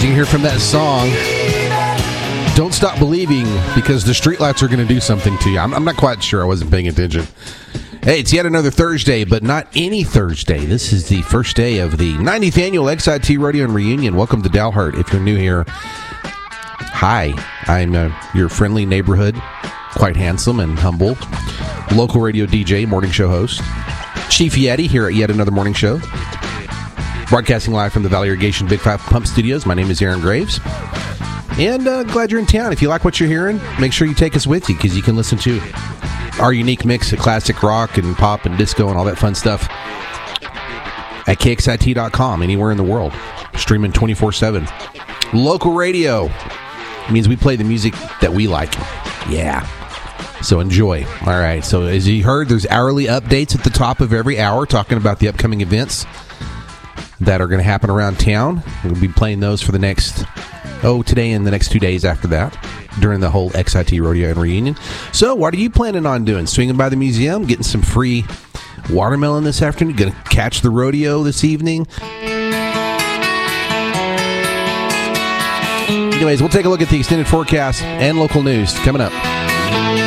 you can hear from that song, don't stop believing, because the streetlights are going to do something to you. I'm not quite sure. I wasn't paying attention. Hey, it's yet another Thursday, but not any Thursday. This is the first day of the 90th Annual XIT Rodeo and Reunion. Welcome to Dalhart. If you're new here, hi. I'm your friendly neighborhood, quite handsome and humble, local radio DJ, morning show host, Chief Yeti, here at yet another morning show. Broadcasting live from the Valley Irrigation Big Five Pump Studios. My name is Aaron Graves. And glad you're in town. If you like what you're hearing, make sure you take us with you, because you can listen to our unique mix of classic rock and pop and disco and all that fun stuff at KXIT.com, anywhere in the world. Streaming 24/7. Local radio means we play the music that we like. Yeah. So enjoy. All right. So as you heard, there's hourly updates at the top of every hour talking about the upcoming events that are going to happen around town. We'll be playing those for the next, today and the next 2 days after that, during the whole XIT Rodeo and Reunion. So what are you planning on doing? Swinging by the museum, getting some free watermelon this afternoon, going to catch the rodeo this evening? Anyways, we'll take a look at the extended forecast and local news coming up.